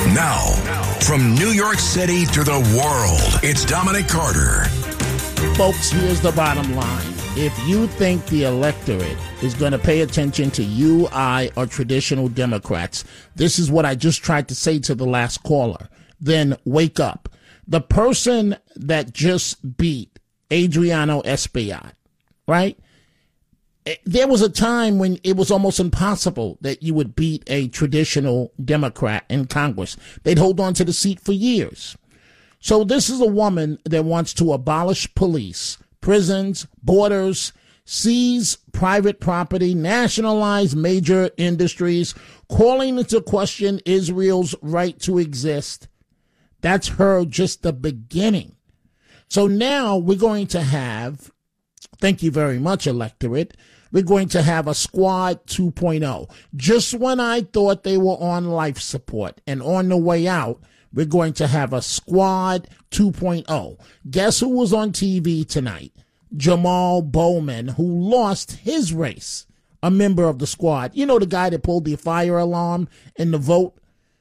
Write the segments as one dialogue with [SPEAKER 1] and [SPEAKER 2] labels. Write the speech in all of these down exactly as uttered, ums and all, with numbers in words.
[SPEAKER 1] Now, from New York City to the world, it's Dominic Carter.
[SPEAKER 2] Folks, here's the bottom line. If you think the electorate is going to pay attention to you, I, or traditional Democrats, this is what I just tried to say to the last caller. Then wake up. The person that just beat Adriano Espaillat, right? There was a time when it was almost impossible that you would beat a traditional Democrat in Congress. They'd hold on to the seat for years. So this is a woman that wants to abolish police, prisons, borders, seize private property, nationalize major industries, calling into question Israel's right to exist. That's her just the beginning. So now we're going to have, thank you very much, electorate, we're going to have a squad two point oh. Just when I thought they were on life support and on the way out, we're going to have a squad two point oh. Guess who was on T V tonight? Jamal Bowman, who lost his race, a member of the squad. You know, the guy that pulled the fire alarm in the vote?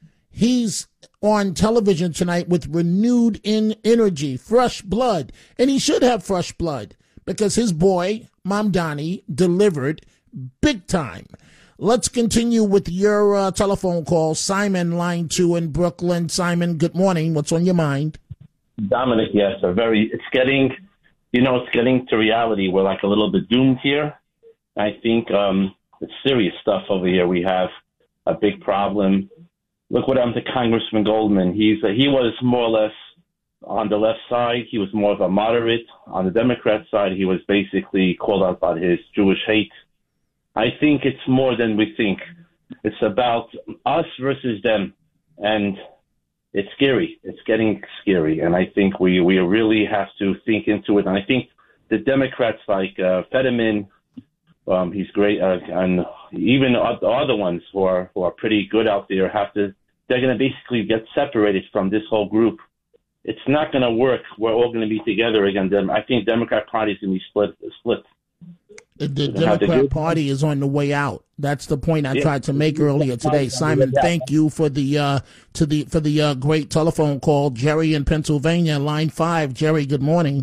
[SPEAKER 2] He's on television tonight with renewed in energy, fresh blood. And he should have fresh blood because his boy, Mamdani, delivered big time. Let's continue with your uh, telephone call. Simon, line two in Brooklyn. Simon, good morning. What's on your mind?
[SPEAKER 3] Dominic, yes, a very, it's getting, you know, it's getting to reality. We're like a little bit doomed here. I think um, it's serious stuff over here. We have a big problem. Look what happened to Congressman Goldman. He's uh, he was more or less on the left side. He was more of a moderate. On the Democrat side, he was basically called out about his Jewish hate. I think it's more than we think. It's about us versus them, and it's scary. It's getting scary, and I think we, we really have to think into it. And I think the Democrats like uh, Fetterman, um, he's great, uh, and even the other ones who are who are pretty good out there have to. They're going to basically get separated from this whole group. It's not going to work. We're all going to be together again. I think the Democrat Party is going to be split. split.
[SPEAKER 2] The, the Democrat Party is on the way out. That's the point I yeah. tried to make earlier today. Simon, thank you for the uh, to the for the uh, great telephone call. Jerry in Pennsylvania, line five. Jerry, good morning.